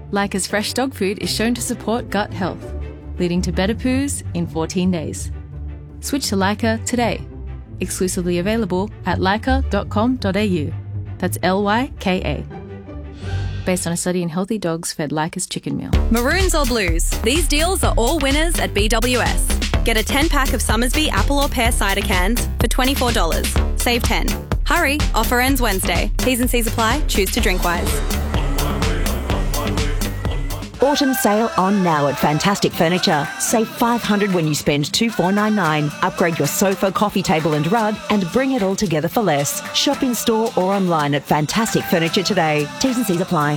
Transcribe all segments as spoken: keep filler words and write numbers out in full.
Leica's fresh dog food is shown to support gut health, leading to better poos in fourteen days. Switch to Leica today. Exclusively available at leica dot com dot a u. That's L Y K A. Based on a study in healthy dogs fed Leica's chicken meal. Maroons or blues? These deals are all winners at B W S. Get a ten pack of Summersby apple or pear cider cans for twenty-four dollars. Save ten. Hurry, offer ends Wednesday. T's and C's apply. Choose to drink wise. Autumn sale on now at Fantastic Furniture. Save five hundred dollars when you spend two thousand four hundred ninety-nine dollars. Upgrade your sofa, coffee table and rug and bring it all together for less. Shop in store or online at Fantastic Furniture today. T's and C's apply.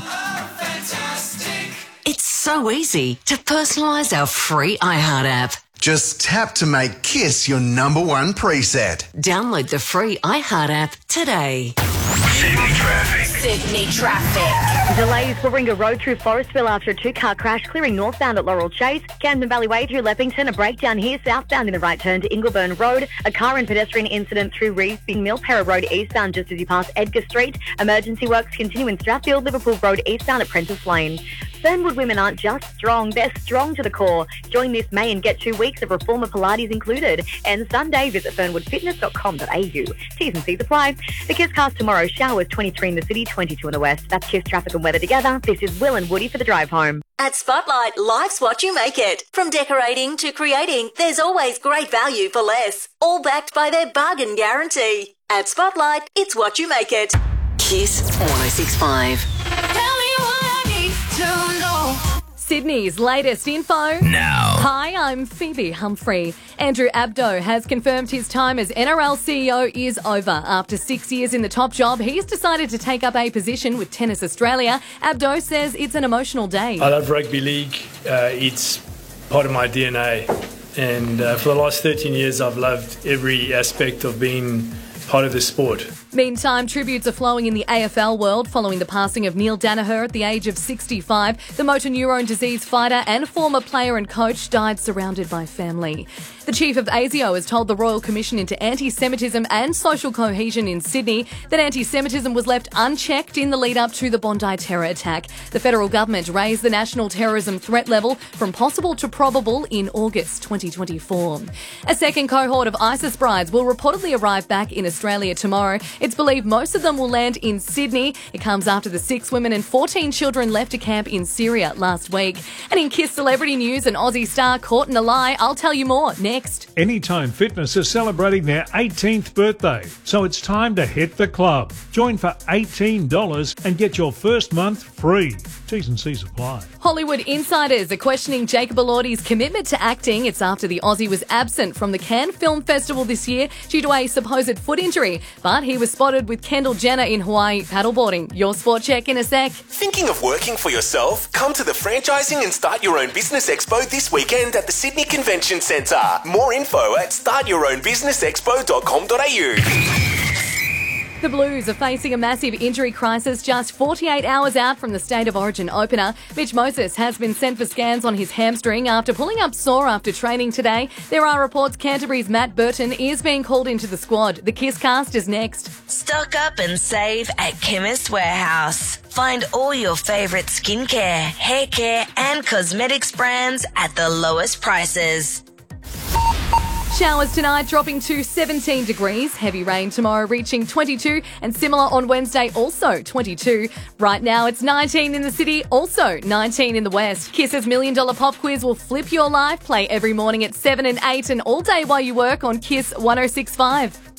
It's so easy to personalise our free iHeart app. Just tap to make KISS your number one preset. Download the free iHeart app today. Sydney traffic. Sydney traffic. Delays for Warringah Road through Forestville after a two-car crash, clearing northbound at Laurel Chase. Camden Valley Way through Leppington, a breakdown here southbound in the right turn to Ingleburn Road. A car and pedestrian incident through Reefing Millperra Road eastbound just as you pass Edgar Street. Emergency works continue in Strathfield, Liverpool Road eastbound at Prentice Lane. Fernwood women aren't just strong, they're strong to the core. Join this May and get two weeks of Reformer Pilates included. And Sunday, visit fernwood fitness dot com dot a u. T's and C's apply. The KISS cast tomorrow, showers twenty-three in the city, twenty-two in the west. That's KISS traffic and weather together. This is Will and Woody for the drive home. At Spotlight, life's what you make it. From decorating to creating, there's always great value for less. All backed by their bargain guarantee. At Spotlight, it's what you make it. KISS one oh six point five. Tell me what I need to know. Sydney's latest info. Now. Hi, I'm Phoebe Humphrey. Andrew Abdo has confirmed his time as N R L C E O is over. After six years in the top job, he's decided to take up a position with Tennis Australia. Abdo says it's an emotional day. I love rugby league. Uh, it's part of my D N A. And uh, for the last thirteen years, I've loved every aspect of being part of the sport. Meantime, tributes are flowing in the A F L world following the passing of Neil Danaher at the age of sixty-five. The motor neurone disease fighter and former player and coach died surrounded by family. The chief of ASIO has told the Royal Commission into Anti-Semitism and Social Cohesion in Sydney that anti-Semitism was left unchecked in the lead-up to the Bondi terror attack. The federal government raised the national terrorism threat level from possible to probable in August twenty twenty-four. A second cohort of ISIS brides will reportedly arrive back in Australia tomorrow. It's believed most of them will land in Sydney. It comes after the six women and fourteen children left a camp in Syria last week. And in KISS celebrity news, an Aussie star caught in a lie. I'll tell you more next. Anytime Fitness is celebrating their eighteenth birthday, so it's time to hit the club. Join for eighteen dollars and get your first month free. T's and C's apply. Hollywood insiders are questioning Jacob Elordi's commitment to acting. It's after the Aussie was absent from the Cannes Film Festival this year due to a supposed foot injury. But he was spotted with Kendall Jenner in Hawaii paddleboarding. Your sport check in a sec. Thinking of working for yourself? Come to the Franchising and Start Your Own Business Expo this weekend at the Sydney Convention Centre. More info at start your own business expo dot com dot a u. The Blues are facing a massive injury crisis just forty-eight hours out from the State of Origin opener. Mitch Moses has been sent for scans on his hamstring after pulling up sore after training today. There are reports Canterbury's Matt Burton is being called into the squad. The KISS cast is next. Stock up and save at Chemist Warehouse. Find all your favourite skincare, hair care and cosmetics brands at the lowest prices. Showers tonight dropping to seventeen degrees. Heavy rain tomorrow reaching twenty-two and similar on Wednesday also twenty-two. Right now it's nineteen in the city, also nineteen in the west. KISS's Million Dollar Pop Quiz will flip your life. Play every morning at seven and eight and all day while you work on KISS one oh six point five.